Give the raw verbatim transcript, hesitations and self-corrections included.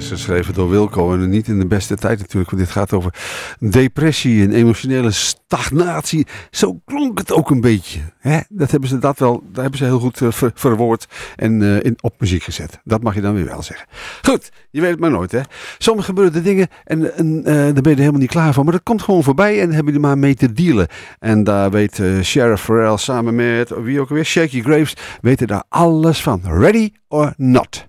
is geschreven door Wilco en niet in de beste tijd natuurlijk, want dit gaat over depressie en emotionele stagnatie. Zo klonk het ook een beetje. Hè? Dat hebben ze dat wel, daar hebben ze heel goed uh, ver, verwoord en uh, in, op muziek gezet. Dat mag je dan weer wel zeggen. Goed, je weet het maar nooit, hè. Soms gebeuren er dingen en, en uh, daar ben je er helemaal niet klaar voor, maar dat komt gewoon voorbij en daar hebben jullie maar mee te dealen. En daar weet uh, Sheriff Farrell samen met, wie ook weer, Shaky Graves, weten daar alles van. Ready or not?